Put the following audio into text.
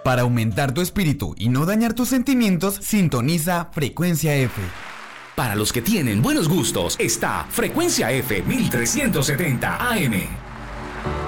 Para aumentar tu espíritu y no dañar tus sentimientos, sintoniza Frecuencia F. Para los que tienen buenos gustos, está Frecuencia F 1370 AM.